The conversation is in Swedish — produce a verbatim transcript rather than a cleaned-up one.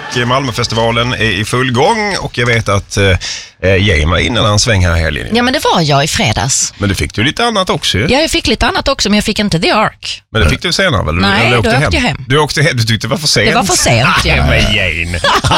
och Malmöfestivalen är i full gång och jag vet att eh, Jane var innan han sväng här helgen. Ja, men det var jag i fredags. Men du fick du lite annat också ju. Ja, jag fick lite annat också, men jag fick inte The Ark. Men det fick du senare väl? Nej, Eller då åkte åkte hem. jag hem. Du åkte hem, du tyckte det var för sent. Det var för sent, ja. Men Jane,